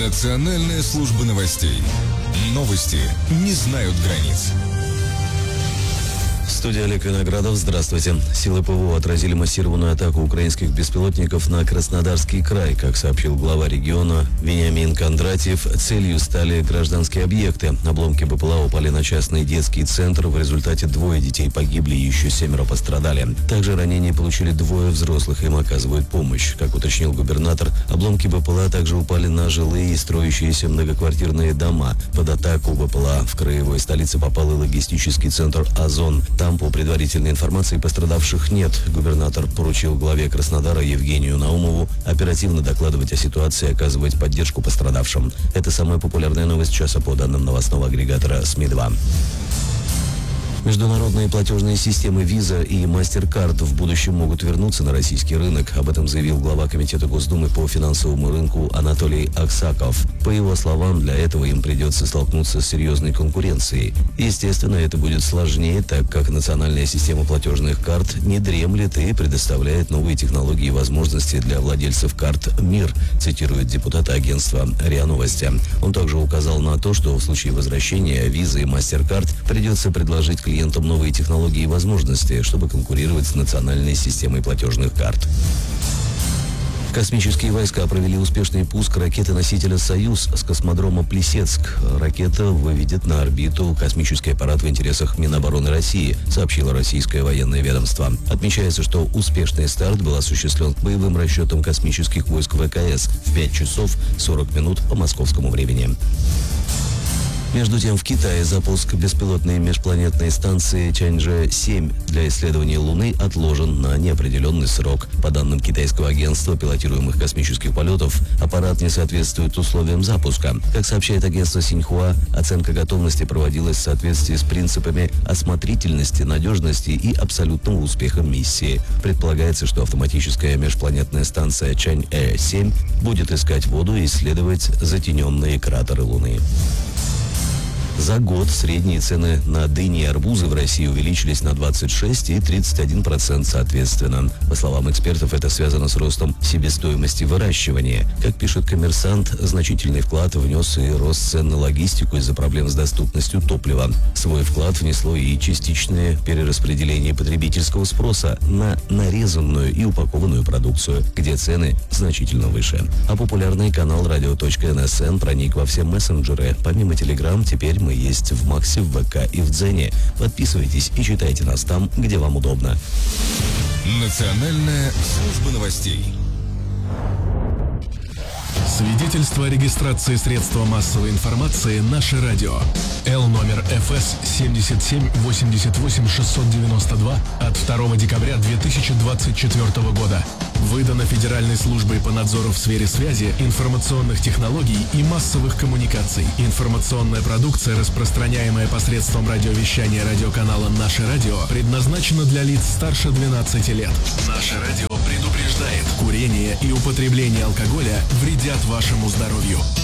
Национальная служба новостей. Новости не знают границ. Студия Олег Виноградов. Здравствуйте. Силы ПВО отразили массированную атаку украинских беспилотников на Краснодарский край. Как сообщил глава региона Вениамин Кондратьев, целью стали гражданские объекты. Обломки БПЛА упали на частный детский центр. В результате 2 детей погибли и еще 7 пострадали. Также ранения получили 2 взрослых, им оказывают помощь. Как уточнил губернатор, обломки БПЛА также упали на жилые и строящиеся многоквартирные дома. Под атаку БПЛА в краевой столице попал и логистический центр «Озон». Там, по предварительной информации, пострадавших нет. Губернатор поручил главе Краснодара Евгению Наумову оперативно докладывать о ситуации и оказывать поддержку пострадавшим. Это самая популярная новость часа по данным новостного агрегатора СМИ-2. Международные платежные системы Visa и MasterCard в будущем могут вернуться на российский рынок. Об этом заявил глава Комитета Госдумы по финансовому рынку Анатолий Аксаков. По его словам, для этого им придется столкнуться с серьезной конкуренцией. Естественно, это будет сложнее, так как национальная система платежных карт не дремлет и предоставляет новые технологии и возможности для владельцев карт «Мир», цитирует депутат агентства РИА Новости. Он также указал на то, что в случае возвращения Visa и MasterCard придется предложить клиентам новые технологии и возможности, чтобы конкурировать с национальной системой платежных карт. Космические войска провели успешный пуск ракеты-носителя «Союз» с космодрома Плесецк. Ракета выведет на орбиту космический аппарат в интересах Минобороны России, сообщило российское военное ведомство. Отмечается, что успешный старт был осуществлен боевым расчетом космических войск ВКС в 5 часов 40 минут по московскому времени. Между тем, в Китае запуск беспилотной межпланетной станции Чаньчжэ-7 для исследования Луны отложен на неопределенный срок. По данным китайского агентства пилотируемых космических полетов, аппарат не соответствует условиям запуска. Как сообщает агентство Синьхуа, оценка готовности проводилась в соответствии с принципами осмотрительности, надежности и абсолютного успеха миссии. Предполагается, что автоматическая межпланетная станция Чаньэ-7 будет искать воду и исследовать затененные кратеры Луны. За год средние цены на дыни и арбузы в России увеличились на 26 и 31% соответственно. По словам экспертов, это связано с ростом себестоимости выращивания. Как пишет «Коммерсант», значительный вклад внес и рост цен на логистику из-за проблем с доступностью топлива. Свой вклад внесло и частичное перераспределение потребительского спроса на нарезанную и упакованную продукцию, где цены значительно выше. А популярный канал radio.nsn проник во все мессенджеры. Помимо Telegram, теперь мы есть в Максе, в ВК и в Дзене. Подписывайтесь и читайте нас там, где вам удобно. Национальная служба новостей. Свидетельство о регистрации средства массовой информации «Наше радио». Л номер ФС 7788692 от 2 декабря 2024 года. Выдано Федеральной службой по надзору в сфере связи, информационных технологий и массовых коммуникаций. Информационная продукция, распространяемая посредством радиовещания радиоканала «Наше радио», предназначена для лиц старше 12 лет. «Наше радио» предупреждает: курение и употребление алкоголя вредят вашему здоровью.